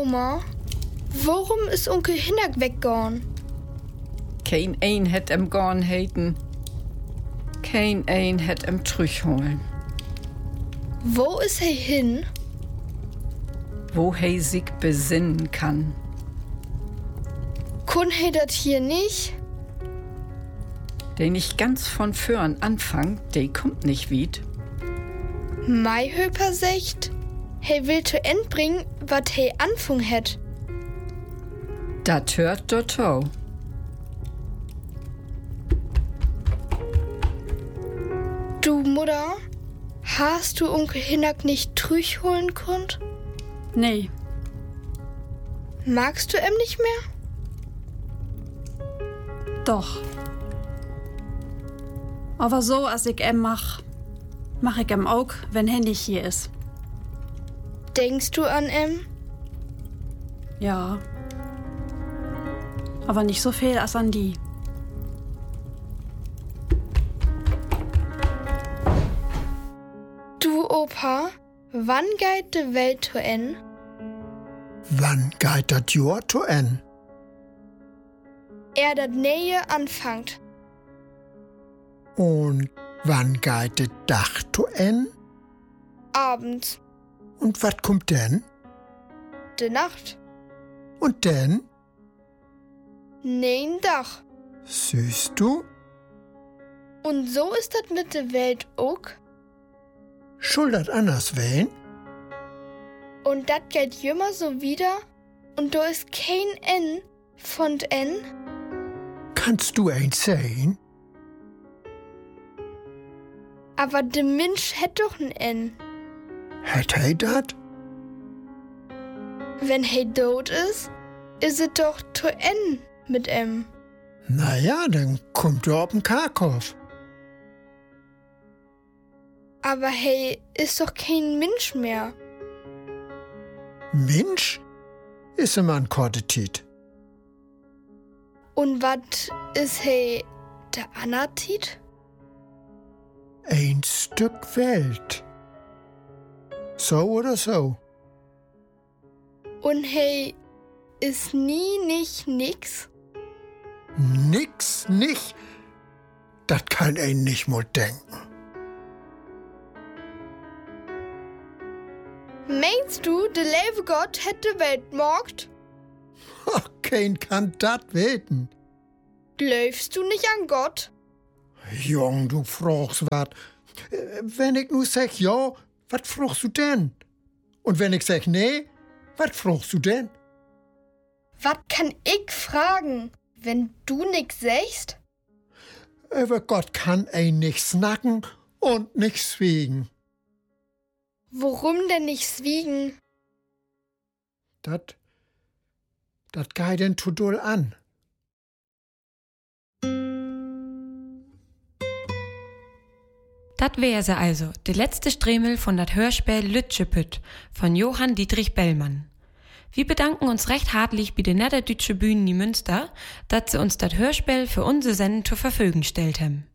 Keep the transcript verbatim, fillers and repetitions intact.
Oma, warum ist Onkel Hinnerk weggegangen? Kein ein het em gorn heten. Kein ein het em terugholen. Wo ist er hin? Wo hij sich besinnen kann. Kun er dat hier nicht? Der nicht ganz von vorn anfangt, der kommt nicht wied. Mei Höper secht, he will zu end bringen, wat he anfang het. Dat hört dort auch. Du Mutter, hast du Onkel Hinnerk nicht trüch holen konnt? Nee. Magst du em nicht mehr? Doch. Aber so, als ich em mach, mach ich em auch, wenn er nicht hier ist. Denkst du an em? Ja. Aber nicht so viel als an die. Du Opa, wann geht de Welt zu en? Wann geht dat Jahr zu en? Er dat Nähe anfangt. Und wann geht de Dach zu en? Abends, Und wat kommt denn? de Nacht. Und denn? Nein Dach. Siehst du? Und so ist dat mit de Welt auch. Schuld dat anders wehen? Und dat geht jümmer so wieder. Und da ist kein N von N. Kannst du eins sehen? Aber de Mensch hätt doch ein N. Hätt he dat? Wenn he tot ist, is es doch to N mit M. Na ja, dann kommt er auf den Karkow. Aber hey, ist doch kein Mensch mehr. Mensch ist immer ein Kordetit. Und wat is hey der Anatit? Ein Stück Welt. So oder so. Und hey, is nie nicht nix? Nix nicht. Das kann ein nicht mal denken. Meinst du, der liebe Gott hätte Welt morgt? Ach, kein kann dat weten. Glaubst du nicht an Gott? Jung, du fragst wat. Äh, Wenn ich nu sag ja, wat fragst du denn? Und wenn ich sag nee, wat fragst du denn? Was kann ich fragen, wenn du nix sagst? Über Gott kann ein nicht snacken und nicht schwiegen. Warum denn nicht swiegen? Dat, dat geht den zu doll an. Dat wär se also, de letzte Stremel von dat Hörspiel Lütschepütt von Johann Dietrich Bellmann. Wir bedanken uns recht hartlich bei den Niederdeutsche Bühnen in Münster, dass sie uns das Hörspiel für unsere Sendung zur Verfügung gestellt haben.